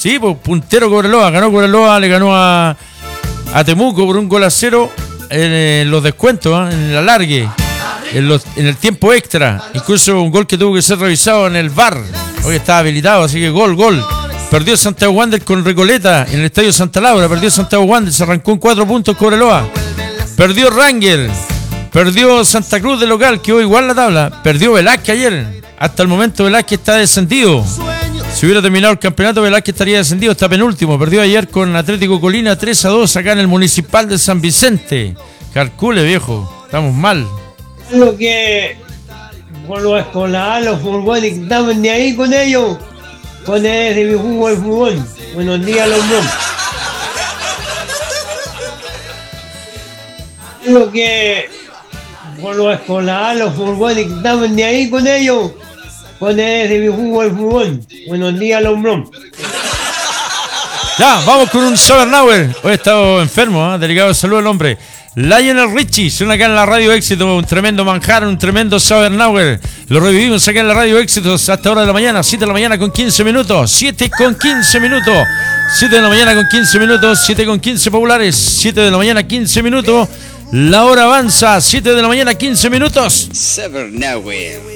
Sí, pues puntero Cobreloa. Ganó Cobreloa, le ganó a Temuco por 1-0 en los descuentos, en el alargue, en el tiempo extra. Incluso un gol que tuvo que ser revisado en el VAR. Hoy estaba habilitado, así que gol. Perdió Santiago Wander con Recoleta en el estadio Santa Laura. Perdió Santiago Wander, se arrancó en 4 puntos Cobreloa. Perdió Ranger. Perdió Santa Cruz de local, quedó igual la tabla. Perdió Velázquez ayer. Hasta el momento Velázquez está descendido. Si hubiera terminado el campeonato, Velázquez estaría descendido, está penúltimo. Perdió ayer con Atlético Colina 3-2 acá en el Municipal de San Vicente. Calcule, viejo, estamos mal. Lo que con los escolares, los fútbol, y estamos ni ahí con ellos. Con ese mi jugo el fútbol. Buenos días, los dos. Lo que con los escolares, los fútbol, y estamos ni ahí con ellos. Con ese mi jugo el fútbol. Buenos días, los dos. Ya, vamos con un Sobernauer. Hoy he estado enfermo, delicado de salud el hombre. Lionel Richie suena acá en la Radio Éxito, un tremendo manjar, un tremendo Sobernauer. Lo revivimos acá en la Radio Éxitos hasta hora de la mañana, 7 de la mañana con 15 minutos. 7 con 15 minutos. 7 de la mañana con 15 minutos. 7 con 15 populares. 7 de la mañana 15 minutos. La hora avanza, 7 de la mañana 15 minutos. Sobernauer.